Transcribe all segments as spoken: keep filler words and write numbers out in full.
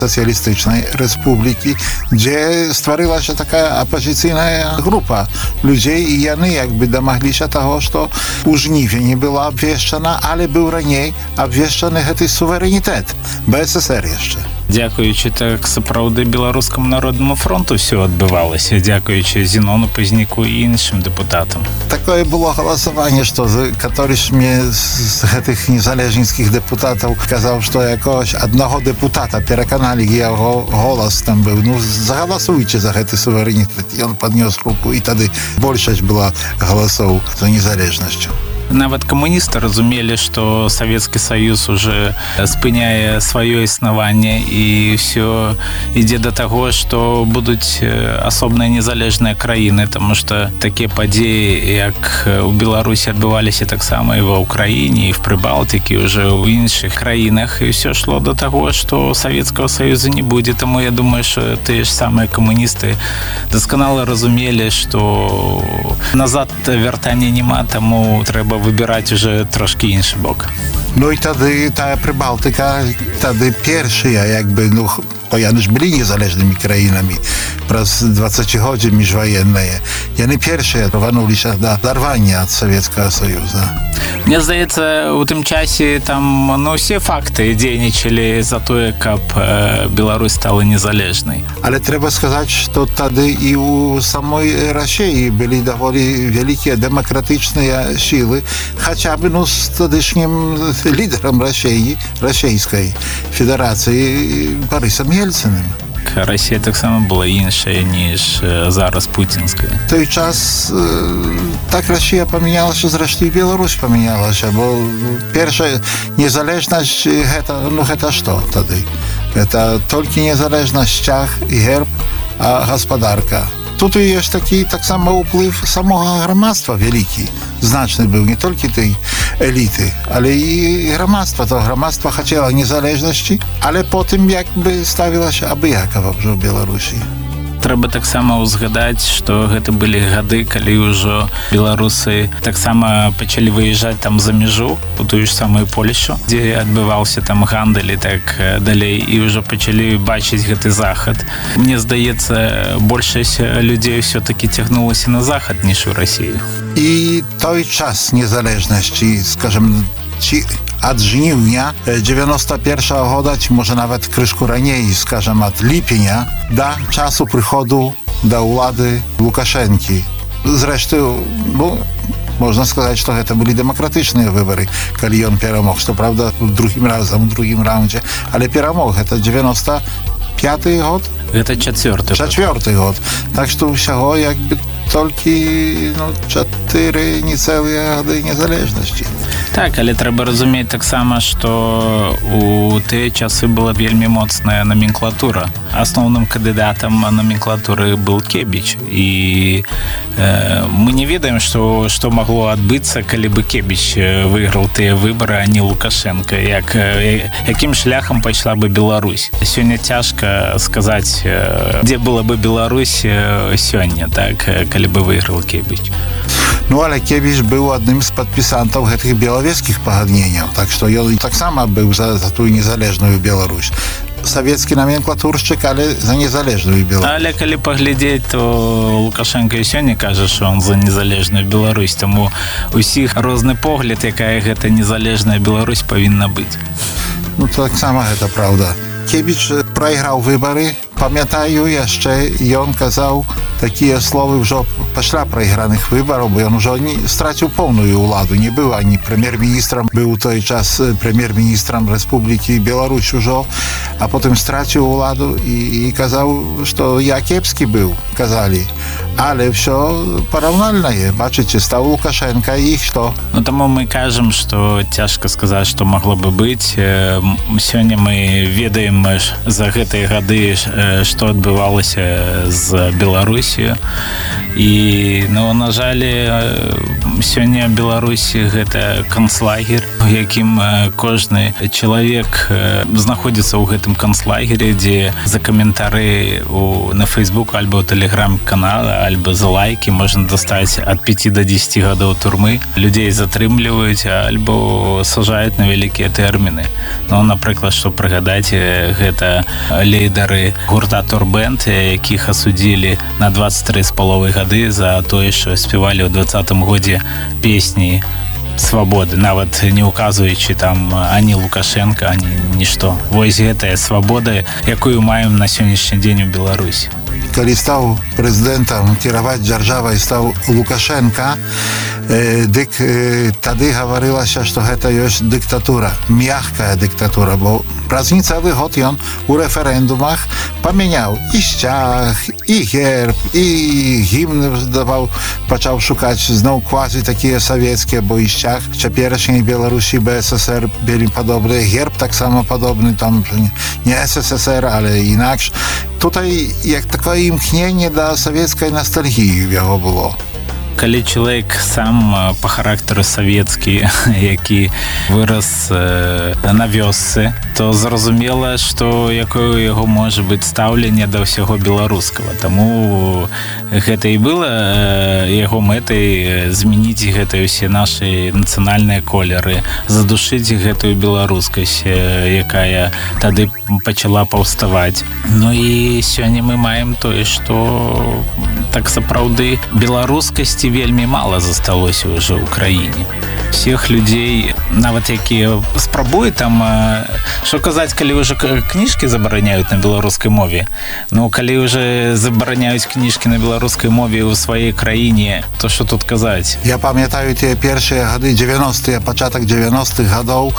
Сацыялістычнай рэспублікі, дзе стварылася такая апазіцыйная група людзей, і яны як бы дамагліся таго, што ў жнівені была абвешчана, але быў раней абвешчаны гэты суверэнітэт, БССР яшчэ. Дзякуючы так сапраўды беларускаму народнаму фронту ўсё адбывалася, дзякуючы Зінону Пазняку і іншым дэпутатам. Такое было галасаванне, што каторыш мне з гэтых незалежніцкіх дэпутатаў казаў, што якогось аднаго дэпутата пераканалі, яго голас там быў. Ну, загаласуйце за гэты суверэнітэт. Ён паднёс руку, і тады большасць была галасоў за незалежнасцю. Нават камуністы разумелі, што Савецкі Саюз уже спыняе сваё існаванне, і ўсё ідзе да таго, што будуць асобныя незалежныя краіны, таму што такія падзеі, як у Беларусі, адбываліся таксама і ва ўкраіне, і в Прыбалтыкі, уже ў іншых краінах, і ўсё шло да таго, што Савецкага Саюза не будзе. Таму я думаю, што тыя ж самыя камуністы дасканала разумелі, што назад вяртання няма, таму трэба выбіраць уже трошкі іншы бок. Ну і тады тая Прыбалтыка, тады першыя, як бы, ну, бо яны ж былі незалежнымі краінамі праз дваццацігоддзе міжваеннае. Яны першыя рвануліся да дарвання ад Савецкага Саюза. Мне здаецца, у тым часе там, ну, усе факты дзейнічалі за тое, каб э, Беларусь стала незалежнай. Але трэба сказаць, што тады і ў самой Расіі былі даволі вялікія дэмакратычныя сілы, хаця бы, ну, з тадышнім лідарам Расіі, Расійскай Федэрацыі Барысам Ельцыным. Расія таксама была іншая, ніж зараз пуцінская. Той час так Расія памянялася, зрэшты, і Беларусь памянялася, бо першая незалежнасць, гэта, ну, гэта што тады? Гэта толькі незалежнасць, сцяг і герб, а гаспадарка. Тут і ёсць такі таксама ўплыв самога грамадства вялікі, значны быў, не толькі той эліты, але і грамадства. То грамадства хацела незалежнасці, але потым як бы ставілася абыякава ўжо ў Беларусі. Трэба таксама ўзгадаць, што гэта былі гады, калі ўжо беларусы таксама пачалі выязджаць там за мяжу, у тую ж самую Польшу, дзе адбываўся там гандаль і так далей, і ўжо пачалі бачыць гэты захад. Мне здаецца, большасць людзей ўсё-такі цягнулася на захад, ніж у Расію. І той час незалежнасці, скажем, ці ад жніўня дзевяноста першага года, ці можа нават крышку раней, скажем, ад ліпеня, да часу прыходу да ўлады Лукашэнкі. Зрэшты, ну, можна сказаць, што гэта былі дэмакратычныя выбары, калі ён перамог, што, правда, другім разам, у другім раўндзе, але перамог, гэта дзевяноста пяты год? Гэта чацвёрты. Чацвёрты год. Так што ўсяго, як бы, толькі, ну, чатыры нецэлыя гады незалежнасці. Так, але трэба разумець таксама, што у тыя часы была вельмі моцная номенклатура. Асноўным кандыдатам номенклатуры быў Кебіч. І э, мы не ведаем, што, што магло адбыцца, калі бы Кебіч выйграў тыя выбары, а не Лукашенко. Як, э, якім шляхам пайшла бы Беларусь. Сёння цяжка сказаць, э, дзе была бы Беларусь э, сёння, так, калі бы выйграў Кебіч. Ну, але Кебіч быў адным з падпісантаў гэтых белавежскіх пагадненняў, так што ён таксама быў за, за тую незалежную Беларусь. Савецкі номенклатуршчык, але за незалежную Беларусь. Але калі паглядзець, то Лукашенко і сёння кажа, што он за незалежную Беларусь, таму усіх розны погляд, якая гэта незалежная Беларусь павінна быць. Ну, таксама гэта праўда. Кебіч прайграў выбары, памятаю яшчэ, ён казаў такія словы ўжо пасля прайграных выбараў, бо ён ужо не страціў поўную ўладу, не быў ані прэм'ер-міністрам, быў у той час прэм'ер-міністрам Рэспублікі Беларусь ужо, а потым страціў уладу і, і казаў, што я кепскі быў, казалі. Але ўсё параўнальнае, бачыце, стаў Лукашенко, і што? Ну, таму мы кажам, што цяжка сказаць, што магло бы быць. Сёння мы ведаем за гэтыя гады, што адбывалася з Беларусю, Беларусію. І, ну, на жаль, сёння Беларусі гэта канцлагер, у якім кожны чалавек знаходзіцца ў гэтым канцлагере, дзе за каментары у, на Фейсбук альбо ў тэлеграм-каналы, альбо за лайкі можна дастаць ад пяці да дзесяці гадоў турмы. Людзей затрымліваюць альбо сажаюць на вялікія тэрміны. Ну, напрыклад, што прыгадаць, гэта лідары гурта Турбэнд, якіх асудзілі на дваццаць тры з паловай гады за тое, што спявалі ў двадцатым годзе песні свабоды, нават не указваючы там ані Лукашенка, ані нішто. Вось гэтая свабода, якую маем на сённяшні дзень у Беларусі. Калі стаў прэзідэнтам кіраваць дзяржавай стаў Лукашенка, дык тады гаварылася, што гэта ёсць дыктатура, мяккая дыктатура, бо праз нецэлы год ён у рэферэндумах памяняў і сцяг, і герб, і гімны здаваў, пачаў шукаць зноў квазі такія савецкія, бо і сцяг цяперашняй Беларусі бэ эс эс эр былі падобныя, герб таксама падобны, там не эс эс эс эр, але інакш. Tutaj jak takie imchnienie do sowieckiej nostalgii w jego było. Калі чалавек сам па характару савецкі, які вырас на вёсцы, то зразумела, што якое ў яго можа быць стаўленне да ўсяго беларускага. Таму гэта і было яго мэтай змяніць гэтыя ўсе нашы нацыянальныя колеры, задушыць гэтую беларускасць, якая тады пачала паўставаць. Ну і сёння мы маем тое, што так сапраўды беларускасці вельмі мала засталося ўжо ў краіне. Всех людзей, нават якія спрабуюць там, што казаць, калі ўжо кніжкі забараняюць на беларускай мове. Ну, калі ўжо забараняюць кніжкі на беларускай мове ў сваёй краіне, то што тут казаць? Я памятаю тыя першыя гады дзевяностыя, пачатак дзевяностых гадоў,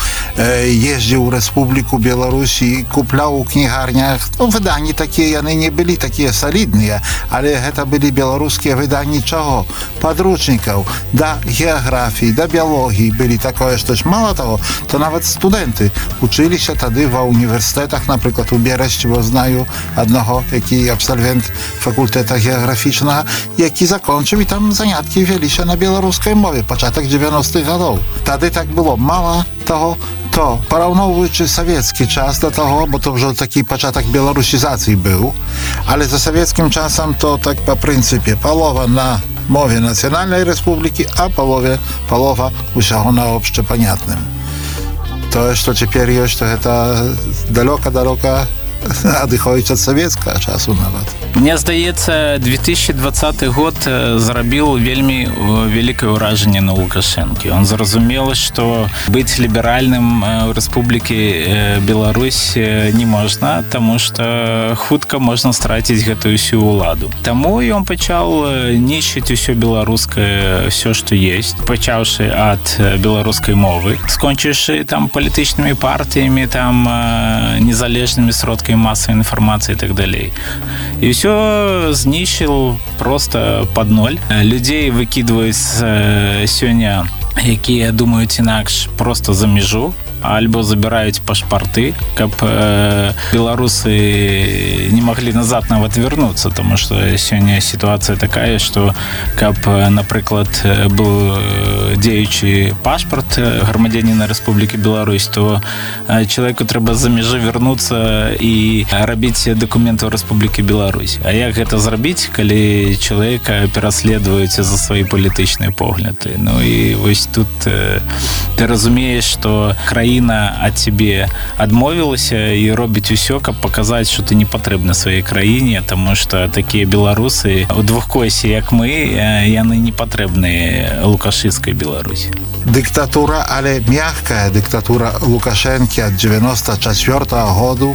ездзіў у Рэспубліку Беларусь і купляў у кнігарнях, ну, выданні такія, яны не былі такія салідныя, але гэта былі беларускія выданні чаго? Падручнікаў да геаграфіі, да біялогіі былі такое штось. Мало того, то нават студэнты учыліся тады ва універсітэтах, напрыклад, у Берасці, бо знаю аднаго, які абсальвент факультэта геаграфічнага, які закончыў, і там заняткі веліся на беларускай мове, пачатак дзевяностых гадоў. Тады так было мала того, то параўноўваючы савецкі час да таго, бо то ўжо такі пачатак беларусізацыі быў, але за савецкім часам то так па прынцыпе палова на мове нацыянальнай рэспублікі, а палове палова ўсяго на общепонятным. Тое, што цяпер ёсць, то гэта далёка-далёка адыходзіць ад савецкага часу нават. Мне здаецца, две тысячи двадцаты год зрабіў вельмі вялікае ўражанне на Лукашэнкі. Он зразумел, што быць ліберальным у Рэспублікі Беларусь не можна, таму што хутка можна страціць гэтую ўсю ўладу. Таму ён пачаў нішчыць усё беларускае, ўсё, што ёсць, пачаўшы ад беларускай мовы, скончыўшы там палітычнымі партыямі, там незалежнымі сродкамі масавай інфармацыі і так далей. І ўсё знішчыў проста пад ноль. Людзей выкідваюць сёння, якія думаюць інакш, проста за мяжу, альбо забіраюць пашпарты, каб э, беларусы не маглі назад нават вярнуцца, таму што сёння сітуацыя такая, што каб, напрыклад, быў дзеючы пашпарт грамадзяніна Рэспублікі Беларусь, то чалавеку трэба за мяжы вярнуцца і рабіць дакументы ў Рэспублікі Беларусь. А як гэта зрабіць, калі чалавека пераследуюць за свае палітычныя погляды? Ну і вось тут э, ты разумееш, што краіна ад цябе адмовілася і робіць усё, каб паказаць, што ты не патрэбны сваёй краіне, таму што такія беларусы у двухкосе, як мы, яны не патрэбныя лукашысцкай Беларусі. Дыктатура, але мяккая дыктатура Лукашэнкі ад дзевяноста чацвёртага году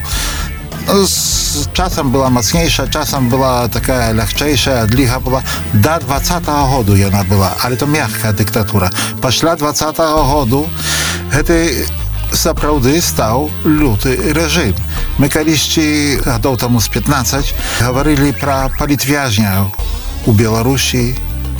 з часам была мацнейшая, часам была такая лягчэйшая, адліга была. Да двадцатага году яна была, але то мяккая дыктатура. Пасля двадцатага году гэты сапраўды стаў люты рэжым. Мы калісьці гадоў таму з пятнаццаць гаварылі пра палітвязняў у Беларусі,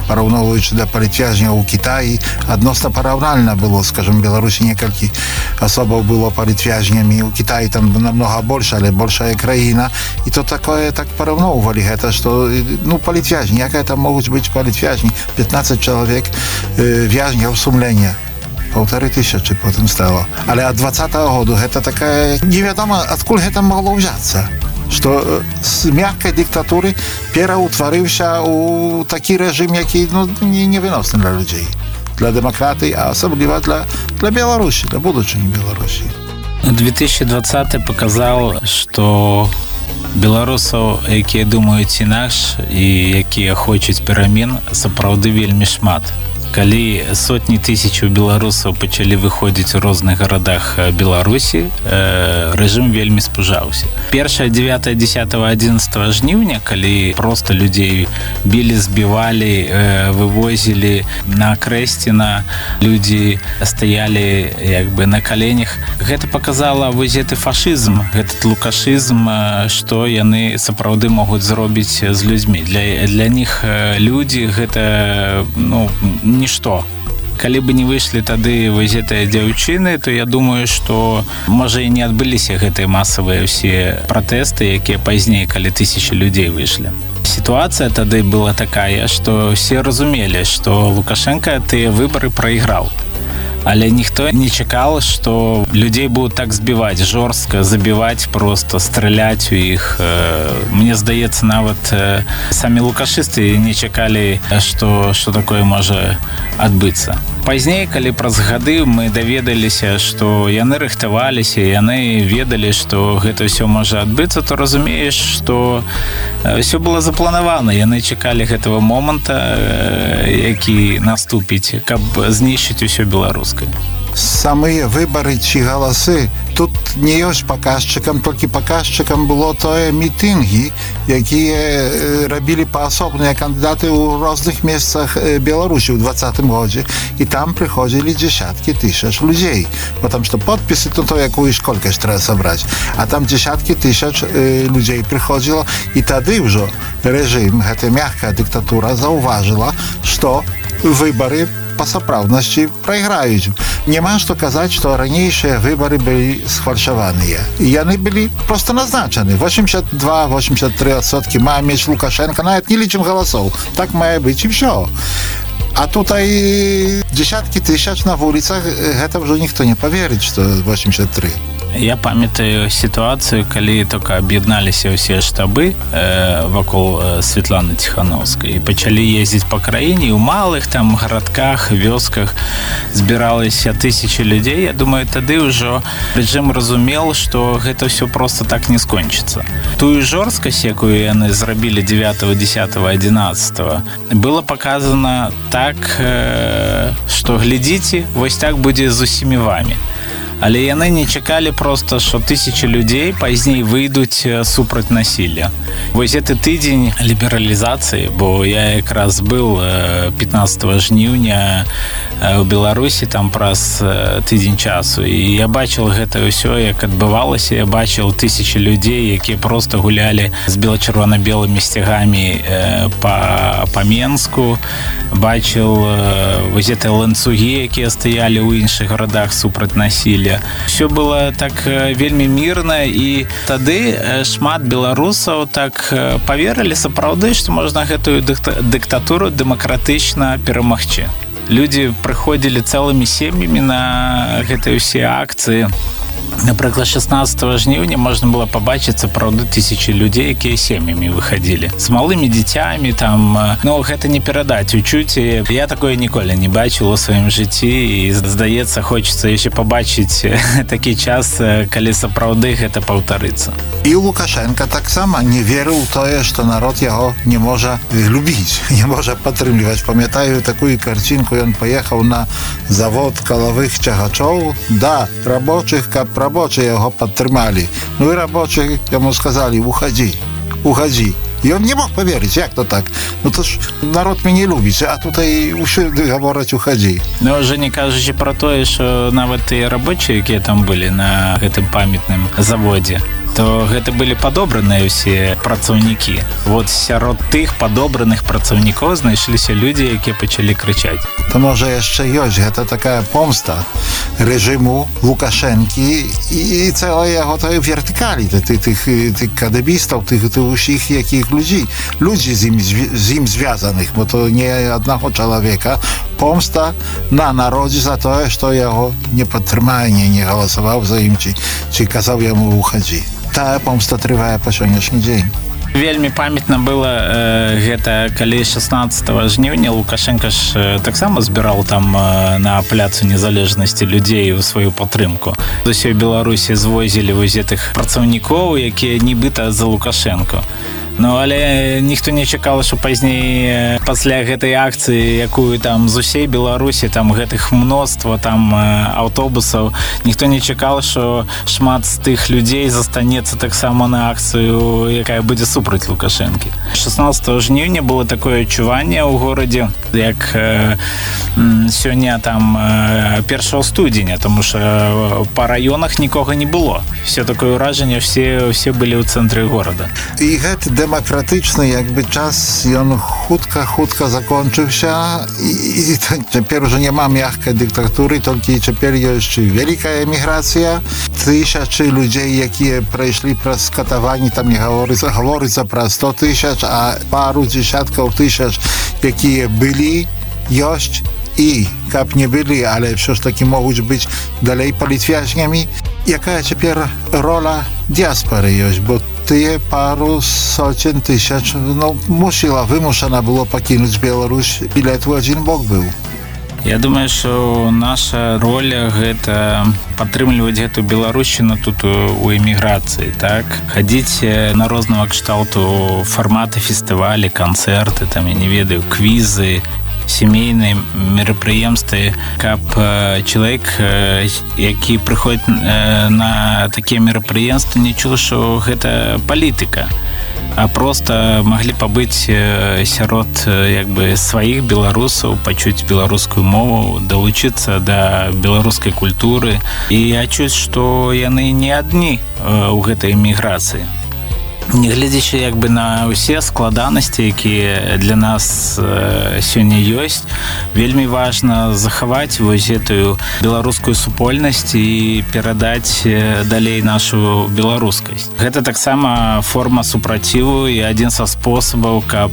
параўноўваючы да палітвязняў у Кітаі, адносна параўнальна было, скажем, Беларусі некалькі асобаў было палітвязнямі, у Кітаі там намнога больш, але большая краіна, і то такое так параўноўвалі гэта, што ну палітвязні, якая там могуць быць палітвязні, пятнадцать чалавек э, вязняў сумлення. Полторы тысячи потым стало. Але ад двадцатого году гэта такая невядома, адкуль гэта магло ўзяцца. Што з мяккай дыктатуры пераўтварыўся ў такі рэжым, які ну, невыносны для людзей, для дэмакратыі, а асабліва для, для Беларусі, для будучыні Беларусі. две тысячи двадцатый показал, что беларусаў, якія думаюць інакш і якія хочуць перамен, сапраўды вельмі шмат. Калі сотні тысячаў беларусаў пачалі выходзіць у розных гарадах Беларусі, э, рэжым вельмі спужаўся. Першае, дзевятае, дзесятае, адзінаццатае жніўня, калі проста людзей білі, збівалі, э, вывозілі на Крэсціна, людзі стаялі як бы на каленях, гэта паказала вось гэты фашызм, гэты лукашызм, што яны сапраўды могуць зробіць з людзьмі. Для, для них людзі гэта ну, нішто. Калі бы не выйшлі тады вось гэтыя дзяўчыны, то я думаю, што можа і не адбыліся гэтыя масавыя ўсе пратэсты, якія пазней, калі тысячы людзей выйшлі. Сітуацыя тады была такая, што ўсе разумелі, што Лукашенко тыя выбары прайграў. Але ніхто не чакаў, што людзей будуць так збіваць, жорстка забіваць, просто страляць у іх. Мне здаецца, нават самі лукашысты не чакалі, што, што такое можа адбыцца. Пазней, калі праз гады мы даведаліся, што яны рыхтаваліся, яны ведалі, што гэта ўсё можа адбыцца, то разумееш, што ўсё было запланавана. Яны чакалі гэтага моманта, які наступіць, каб знішчыць усё беларускае. Самыя выбары ці галасы тут не ёсць паказчыкам, толькі паказчыкам было тое мітынгі, якія рабілі паасобныя кандыдаты ў розных месцах Беларусі ў двадцатым годзе, і там прыходзілі дзесяткі тысяч людзей, потому што подпісы то то якую колькасць трэба сабраць, а там дзесяткі тысяч людзей прыходзіла, і тады ўжо рэжым, гэта мяккая дыктатура, заўважыла, што выбары па сапраўднасці прайграюць. Няма што казаць, што ранейшыя выбары былі сфальшаваныя. І яны былі проста назначаны. восемьдесят два - восемьдесят три адсоткі мае мець Лукашенко, нават не лічым галасоў. Так мае быць і ўсё. А тутай дзесяткі тысяч на вуліцах, гэта ўжо ніхто не паверыць, што восемьдесят три. Я памятаю сітуацыю, калі только аб'ядналіся ўсе штабы э, вакол э, Светланы Ціхановскай і пачалі ездзіць па краіне, у малых там гарадках, вёсках збіраліся тысячы людзей. Я думаю, тады ўжо рэжым разумел, што гэта ўсё просто так не скончыцца. Тую жорсткасць, якую яны зрабілі дзевятого, десятого, одиннадцатого, было паказана так, э, што глядзіце, вось так будзе з усімі вамі. Але яны не чакалі проста, што тысячы людзей пазней выйдуць супраць насілля. Вось гэты тыдзень лібералізацыі, бо я якраз быў пятнадцатого жніўня ў Беларусі там праз тыдзень часу, і я бачыў гэта ўсё, як адбывалася. Я бачыў тысячы людзей, якія проста гулялі з бела-чырвона-белымі сцягамі па, па Менску, бачыў вось гэтыя ланцугі, якія стаялі ў іншых гарадах супраць насілля. Все было так вельмі мірна, і тады шмат беларусаў так паверылі сапраўды, што можна гэтую дыктатуру дэмакратычна перамагчы. Людзі прыходзілі цэлымі сем'ямі на гэтыя ўсе акцыі. Напрыклад, шестнадцатого жніўня можна было пабачыць сапраўды тысячы людзей, якія сем'ямі выхадзілі з малымі дзіцямі там. Ну, гэта не перадаць учуці. Я такое ніколі не бачыў у сваім жыцці, і здаецца, хочацца яшчэ пабачыць такі час, калі сапраўды гэта паўтарыцца. І Лукашенко таксама не верыў у тое, што народ яго не можа любіць, не можа падтрымліваць. Памятаю такую карцінку, ён паехаў на завод калавых цягачоў да рабочых, каб рабочие яго падтрымалі. Ну і рабочие яму сказалі: уходи, уходи. І он не мог поверить, як то так. Ну то ж народ мяне любіць, а тут і ўсюды гавораць уходи. Ну, уже не кажучи про тое, що нават і рабочие, якія там былі на гэтым памятным заводзе, то гэта былі падобраныя ўсе працаўнікі. Вот сярод тых падобраных працаўнікоў знайшліся людзі, якія пачалі крычаць. To może jeszcze jest, to taka pomsta reżimu Łukaszenki i całej jego tej wertykali, tych, tych, tych kadebistów, tych, tych wszystkich jakich ludzi, ludzi z nim, z nim związanych, bo to nie jednego człowieka. Pomsta na narodzie za to, że jego nie podtrzymał, nie, nie głosował za nim, czy, czy kazał jemu uchodzić. Ta pomsta trwa po dzisiejszy dzień. Вельмі памятна было э, гэта калі шаснаццатага жніўня Лукашенко ж э, таксама збіраў там э, на пляцу незалежнасці людзей у сваю падтрымку. З усёй Беларусі звозілі вось гэтых працаўнікоў, якія нібыта за Лукашенко. Ну, але ніхто не чакаў, што пазней пасля гэтай акцыі, якую там з усей Беларусі, там гэтых мноства там аўтобусаў, ніхто не чакаў, што шмат з тых людзей застанецца таксама на акцыю, якая будзе супраць Лукашэнкі. шаснаццатага жніўня было такое адчуванне ў горадзе, як э, сёння там э, першага студзеня, тому што па раёнах нікога не было. Все такое ўражанне, все, все былі ў цэнтры горада. I гэта demokratyczny jakby czas i on chudka, chudka zakończył się i, i teraz już nie ma mягкой dyktatury, tylko teraz jest wielka emigracja. Tysiące ludzi, jakie przeszli przez katowanie, tam nie говорится про sto tysięcy, a paru dziesiątków tysięcy, jakie byli, jest i jak nie byli, ale przecież taki mogą być dalej politwiaźniami. Jaka teraz rola diaspory jest, bo te paru socien tysięcy, no musiała, wymuszona było покинуть Беларусь, bilet u один бок był. Я думаю, што наша роля гэта падтрымліваць гэту беларушчыну тут у эміграцыі, так? Хадзіць на рознага кшталту фарматы фестывалі, канцэрты, там, я не ведаю, квізы, сямейныя мерапрыемствы, каб чалавек, які прыходзіць на такія мерапрыемствы, не чуў, што гэта палітыка, а просто маглі пабыць сярод як бы сваіх беларусаў, пачуць беларускую мову, далучыцца да беларускай культуры і адчуць, што яны не адні ў гэтай эміграцыі. Нягледзячы як бы на ўсе складанасці, якія для нас сёння ёсць, вельмі важна захаваць вось гэтую беларускую супольнасць і перадаць далей нашу беларускасць. Гэта таксама форма супраціву і адзін са спосабаў, каб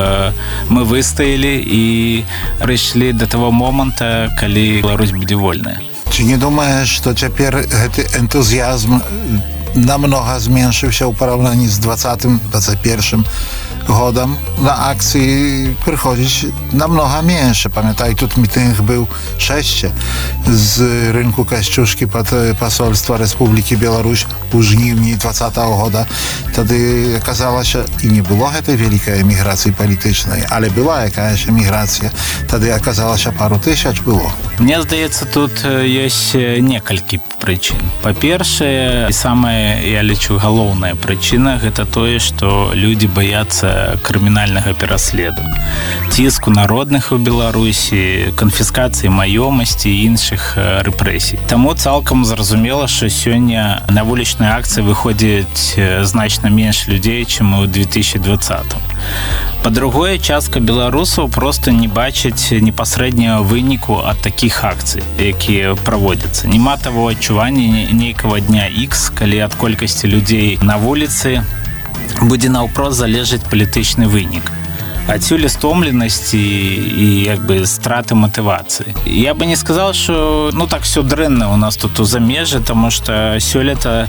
мы выстаялі і прыйшлі да таго моманта, калі Беларусь будзе вольная. Czy nie думаешь, что теперь этот энтузиазм намного зменшив się w porównaniu z dwudziestym dwudziestym pierwszym годом na akcji przychodzić намного меньше. Pamiętaj, tu mitynг był sześć z rynku Kościuszki pod Posolstwa Republiki Białoruś u żniwni dwudziestego года. Wtedy okazało się, i nie było tej wielkiej emigracji politycznej, ale była jakaś emigracja. Wtedy okazało się, paru tysięcy było. Мне здаецца, тут ёсць некалькі прычын. Па-першае, самая, я лічу, галоўная прычына гэта тое, што людзі баяцца крымінальнага пераследу, ціску народных у Беларусі, канфіскацыі маёмасці і іншых рэпрэсій. Таму цалкам зразумела, што сёння на вулічныя акцыі выходзіць значна менш людзей, чым у две тысячи двадцатым. Па-другое, частка беларусаў проста не бачыць непасрэднага выніку ад такіх акцый, якія праводзяцца. Нема таго адчування нейкага дня X, калі ад колькасці людзей на вуліцы будзе наўпрост залежаць палітычны вынік. Адсюль стомленасць і, і як бы страты матывацыі. Я бы не сказал, что ну так все дрэнна у нас тут у замежжы, тому што сёлета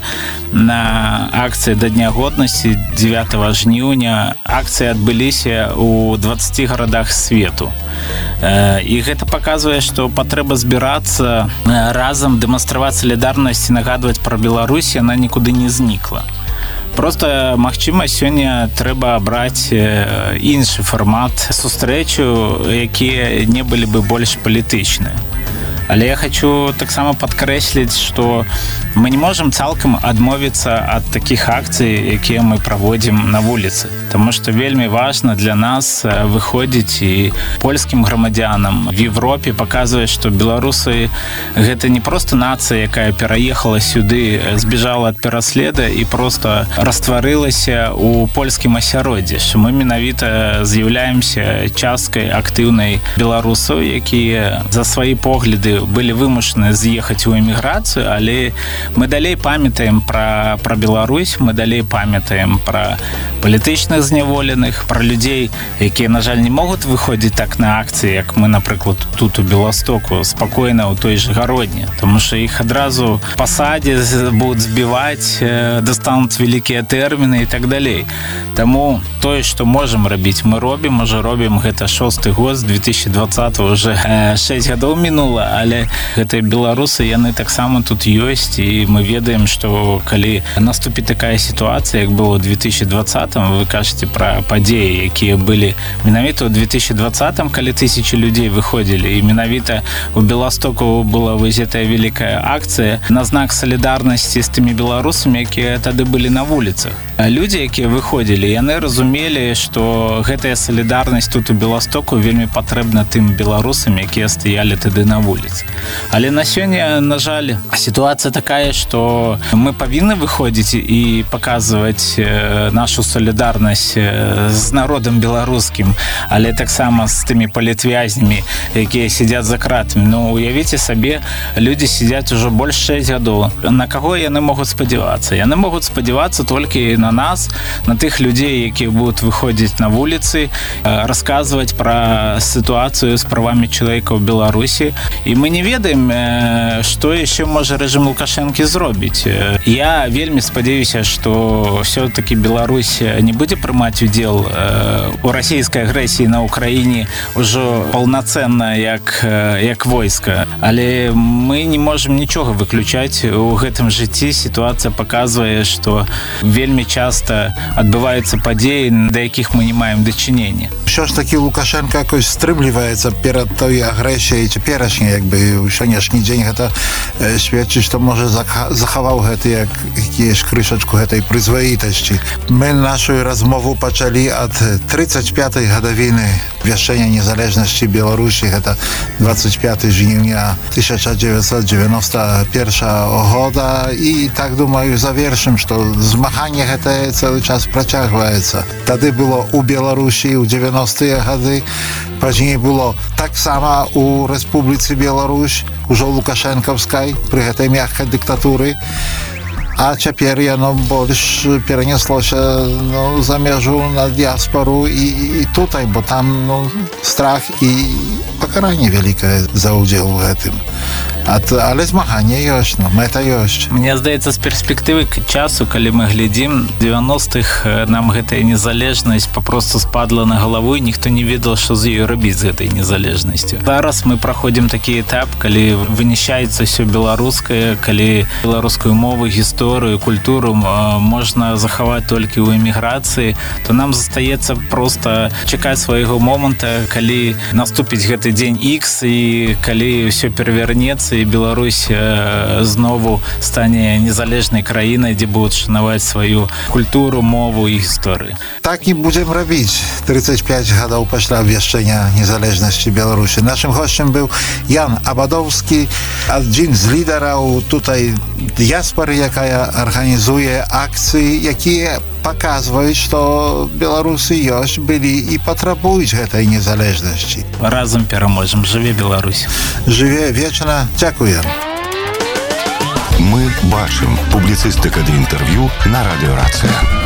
на акцыі да дня годнасці дзевятага жніўня акцыі адбыліся ў дваццаці гарадах свету. І гэта паказвае, што патрэба збірацца разам, дэманстраваць салідарнасць і нагадваць пра Беларусь, яна нікуды не знікла. Просто, магчыма, сёння трэба абраць іншы фармат сустрэчу, якія не былі бы больш палітычныя. Але я хочу таксама падкрэсліць, што мы не можам цалкам адмовіцца ад такіх акцый, якія мы праводзім на вуліцы. Таму што вельмі важна для нас выходзіць і польскім грамадзянам в Европе паказваць, што беларусы гэта не проста нацыя, якая пераехала сюды, збежала ад пераследа і проста растварылася ў польскім асяроддзі, што мы менавіта з'яўляемся часткай актыўнай беларусаў, якія за свае погляды былі вымушаны з'ехаць у эміграцыю, але мы далей памятаем пра, пра Беларусь, мы далей памятаем пра палітычных зняволеных, пра людзей, якія, на жаль, не могуць выходзіць так на акцыі, як мы, напрыклад, тут у Беластоку, спакойна ў той же Гародні, тому што іх адразу пасадзяць, будуць збіваць, дастануць вялікія тэрміны і так далей. Таму тое, што можам рабіць, мы робім, уже робім, гэта шосты год, з две тысячи двадцатого уже шэсць гадоў мінула, але гэтыя беларусы, яны таксама тут ёсць, і мы ведаем, што калі наступіць такая сітуацыя, як было ў две тысячи двадцатым, вы кажаце пра падзеі, якія былі менавіта ў две тысячи двадцатым, калі тысячи людзей выходзілі, і менавіта у Беластоку была вызетая вялікая акцыя на знак салідарнасці з тымі беларусамі, якія тады былі на вуліцах. Людзі, якія выходзілі, яны разумелі, што гэтая салідарнасць тут у Беластоку вельмі патрэбна тым беларусам, якія стаялі тады на вуліцы. Але на сёння, на жаль, сітуацыя такая, што мы павінны выходзіць і паказваць нашу салідарнасць з народам беларускім, але таксама з тымі палітвязнямі, якія сядзяць за кратамі. Ну, уявіце сабе, людзі сядзяць ужо больш шэсць гадоў. На каго яны могуць спадзявацца? Яны могуць спадзявацца толькі на нас, на тых людзей, якія будуць выходзіць на вуліцы, расказваць пра сітуацыю з правамі чалавека ў Беларусі. І мы не ведаем, што яшчэ можа рэжым Лукашэнкі зробіць. Я вельмі спадзяюся, што ўсё-такі Беларусь не будзе прымаць удзел у расійскай агрэсіі на Ўкраіне ўжо паўнацэнна як, як войска. Але мы не можам нічога выключаць у гэтым жыцці. Сітуацыя паказвае, што вельмі часта адбываюцца падзеі, да якіх мы не маем дачынення. Що ж таки Лукашенко якось стрымліваецца перад той агрэсіяй цяперашняй, як бы ў сённяшні дзень гэта сведчыць, што можа захаваў гэты як якіясь крышачку гэтай прызваітасці. Мы нашу размову пачалі ад тридцать пятой гадавіны абвяшчэння незалежнасці Беларусі, гэта двадцать пятого жніўня тысяча девятьсот девяносто первого года, і так думаю завершым, што змаганне гэтае цэлы час працягваецца. Тады было у Беларусі ў девяностые гады, пазней было таксама у Рэспубліцы Беларусь, ужо лукашэнкаўскай, пры гэтай мяккай дыктатуры. А цяпер яно больш перанеслося ну, за межу на дыяспору і, і тутай, бо там ну, страх і пакаранне вялікае за ўдзел у гэтым. Ад, але змаганне ёсць, ну, мэта ёсць. Мне здаецца, з перспектывы часу, калі мы глядзім, девяностых нам гэтая незалежнасць папросту спадла на галаву, і ніхто не ведаў, што з ёй рабіць з гэтай незалежнасцю. Зараз мы праходзім такі этап, калі вынішаецца ўсё беларускае, калі беларускую мову, гісторыю, культуру можна захаваць толькі ў эміграцыі, то нам застаецца проста чакаць свайго моманта, калі наступіць гэты дзень Х, і калі ўсё перавернецца, і Беларусь знову стане незалежнай краінай, дзе будуць шанаваць сваю культуру, мову і гісторыю. Так і будзем рабіць. тридцать пять гадоў пасля абвяшчэння незалежнасці Беларусі. Нашым госцем быў Ян Абадоўскі, адзін з лідараў тутай дыяспоры, якая арганізуе акцыі, якія паказваюць, што беларусы ёсць, былі і патрабуюць гэтай незалежнасці. Разам пераможам. Жыве Беларусь. Жыве вечна. Дзякуем. Мы бачым. Публіцыстыка ды інтэрв'ю на радыё Рацыя.